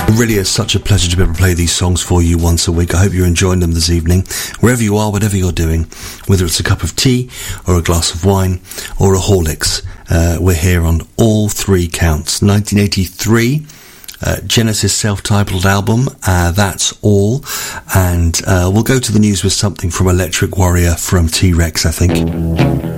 It really is such a pleasure to be able to play these songs for you once a week. I hope you're enjoying them this evening. Wherever you are, whatever you're doing, whether it's a cup of tea or a glass of wine or a Horlicks, we're here on all three counts. 1983, Genesis self-titled album, That's All. And we'll go to the news with something from Electric Warrior from T-Rex, I think.